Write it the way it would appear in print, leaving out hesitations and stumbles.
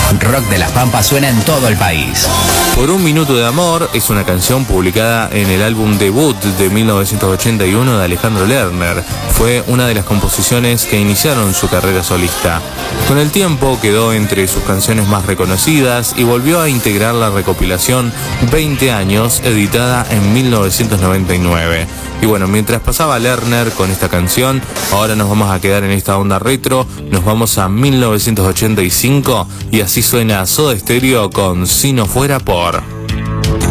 Rock de las Pampas suena en todo el país. Por un minuto de amor es una canción publicada en el álbum debut de 1981 de Alejandro Lerner. Fue una de las composiciones que iniciaron su carrera solista. Con el tiempo quedó entre sus canciones más reconocidas y volvió a integrar la recopilación 20 años, editada en 1999. Y bueno, mientras pasaba Lerner con esta canción, ahora nos vamos a quedar en esta onda retro, nos vamos a 1985 y así suena Soda Stereo con Si no fuera por...